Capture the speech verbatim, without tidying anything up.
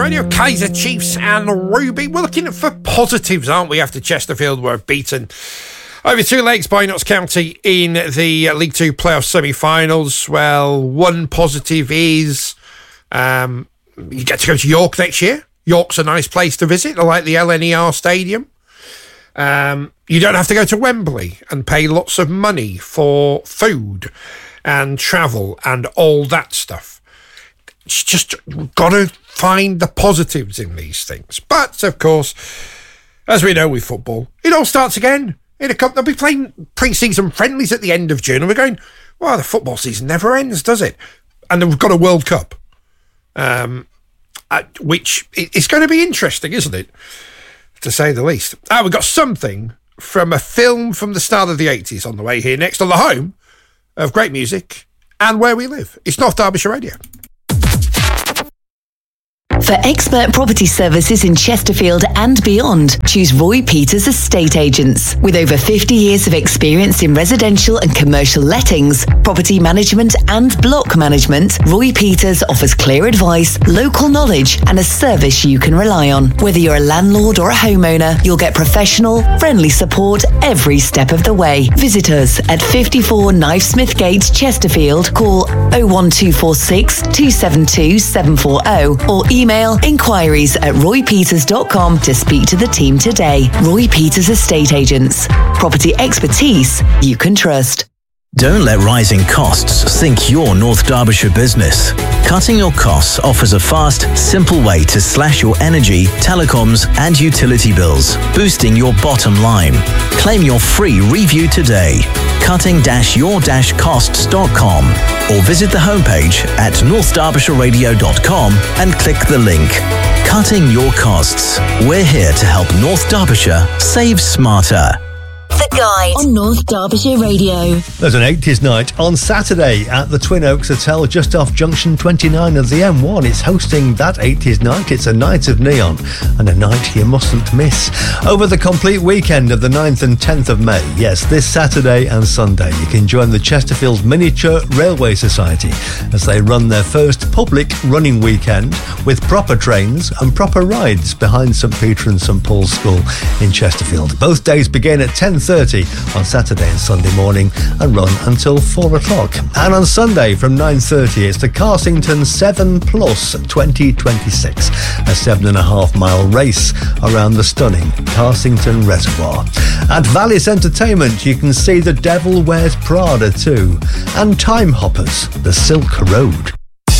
Radio Kaiser Chiefs and Ruby. We're looking for positives, aren't we, after Chesterfield were beaten over two legs by Notts County in the League Two playoff semi-finals. Well, one positive is um, you get to go to York next year. York's a nice place to visit. I like the L N E R Stadium. Um, you don't have to go to Wembley and pay lots of money for food and travel and all that stuff. It's just got to find the positives in these things. But, of course, as we know with football, it all starts again. In a cup, they'll be playing pre-season friendlies at the end of June, and we're going, well, the football season never ends, does it? And then we've got a World Cup, um, uh, which is going to be interesting, isn't it? To say the least. Ah, we've got something from a film from the start of the eighties on the way here next on the home of great music and where we live. It's North Derbyshire Radio. For expert property services in Chesterfield and beyond, choose Roy Peters Estate Agents. With over fifty years of experience in residential and commercial lettings, property management and block management, Roy Peters offers clear advice, local knowledge and a service you can rely on. Whether you're a landlord or a homeowner, you'll get professional, friendly support every step of the way. Visit us at fifty-four Knifesmith Gate, Chesterfield. Call oh one two four six, two seven two, seven four oh or email inquiries at roy peters dot com to speak to the team today. Roy Peters Estate Agents. Property expertise you can trust. Don't let rising costs sink your North Derbyshire business. Cutting your costs offers a fast, simple way to slash your energy, telecoms and utility bills, boosting your bottom line. Claim your free review today. cutting your costs dot com or visit the homepage at north derbyshire radio dot com and click the link. Cutting your costs. We're here to help North Derbyshire save smarter. The Guide on North Derbyshire Radio. There's an eighties night on Saturday at the Twin Oaks Hotel just off Junction twenty-nine of the M one. It's hosting that eighties night. It's a night of neon and a night you mustn't miss. Over the complete weekend of the ninth and tenth of May, yes, this Saturday and Sunday, you can join the Chesterfield Miniature Railway Society as they run their first public running weekend with proper trains and proper rides behind St Peter and St Paul's School in Chesterfield. Both days begin at ten thirty on Saturday and Sunday morning and run until four o'clock. And on Sunday from nine thirty it's the Carsington seven Plus twenty twenty-six, a seven and a half mile race around the stunning Carsington Reservoir. At Vallis Entertainment you can see The Devil Wears Prada too, and Time Hoppers, The Silk Road.